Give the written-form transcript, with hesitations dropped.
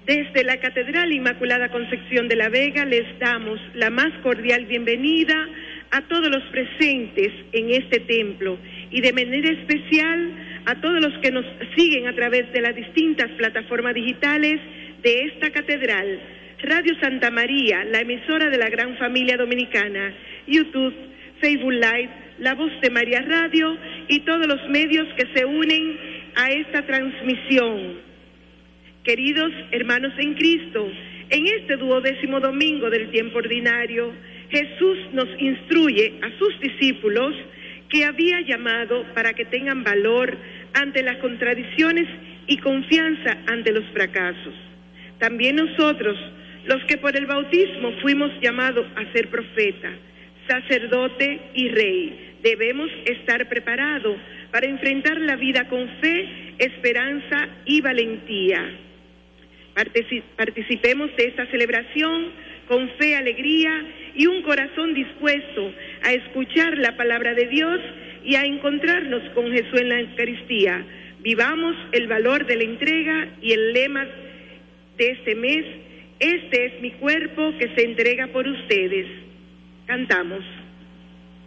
Desde la Catedral Inmaculada Concepción de la Vega les damos la más cordial bienvenida a todos los presentes en este templo y de manera especial a todos los que nos siguen a través de las distintas plataformas digitales de esta catedral, Radio Santa María, la emisora de la gran familia dominicana, YouTube, Facebook Live, La Voz de María Radio y todos los medios que se unen a esta transmisión. Queridos hermanos en Cristo, en este 12º domingo del tiempo ordinario, Jesús nos instruye a sus discípulos que había llamado para que tengan valor ante las contradicciones y confianza ante los fracasos. También nosotros, los que por el bautismo fuimos llamados a ser profeta, sacerdote y rey, debemos estar preparados para enfrentar la vida con fe, esperanza y valentía. Participemos de esta celebración con fe, alegría y un corazón dispuesto a escuchar la palabra de Dios y a encontrarnos con Jesús en la Eucaristía. Vivamos el valor de la entrega y el lema de este mes: este es mi cuerpo que se entrega por ustedes. Cantamos.